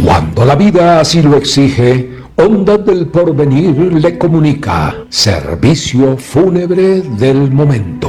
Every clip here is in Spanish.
Cuando la vida así lo exige, Ondas del Porvenir le comunica servicio fúnebre del momento.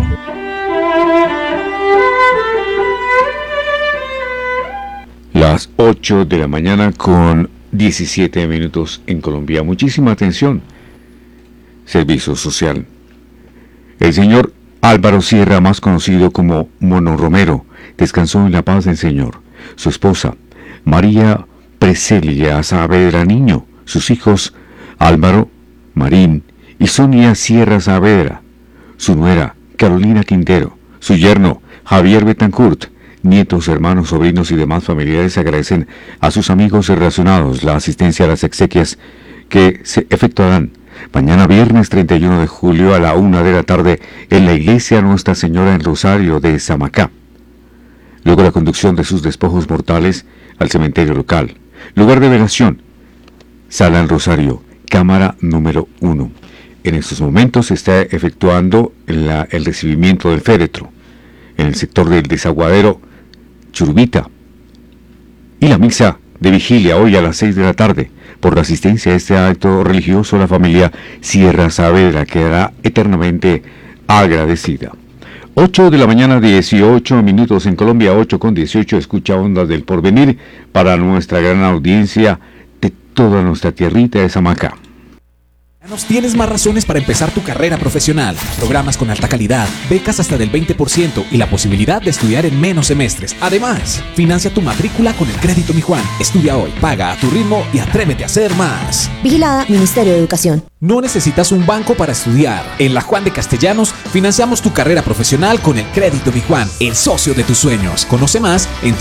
Las 8 de la mañana con 17 minutos en Colombia. Muchísima atención. Servicio social. El señor Álvaro Sierra, más conocido como Mono Romero, descansó en la paz del Señor. Su esposa, María Preselia Saavedra Niño, sus hijos Álvaro, Marín y Sonia Sierra Saavedra, su nuera Carolina Quintero, su yerno Javier Betancourt, nietos, hermanos, sobrinos y demás familiares agradecen a sus amigos relacionados la asistencia a las exequias que se efectuarán mañana viernes 31 de julio a la 1 de la tarde en la iglesia Nuestra Señora del Rosario de Samacá. Luego la conducción de sus despojos mortales al cementerio local. Lugar de velación, Sala del Rosario, cámara número 1. En estos momentos se está efectuando el recibimiento del féretro en el sector del desaguadero Churbita. Y la misa de vigilia hoy a las 6 de la tarde. Por la asistencia a este acto religioso, la familia Sierra Saavedra quedará eternamente agradecida. 8 de la mañana, 18 minutos en Colombia, 8 con 18, escucha Ondas del Porvenir para nuestra gran audiencia de toda nuestra tierrita de Samacá. Tienes más razones para empezar tu carrera profesional. Programas con alta calidad, becas hasta del 20% y la posibilidad de estudiar en menos semestres. Además, financia tu matrícula con el Crédito Mi Juan. Estudia hoy, paga a tu ritmo y atrévete a hacer más. Vigilada Ministerio de Educación. No necesitas un banco para estudiar. En la Juan de Castellanos financiamos tu carrera profesional con el Crédito Mi Juan, el socio de tus sueños. Conoce más en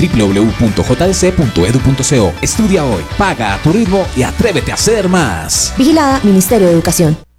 www.jdc.edu.co. Estudia hoy, paga a tu ritmo y atrévete a hacer más. Vigilada Ministerio de Educación.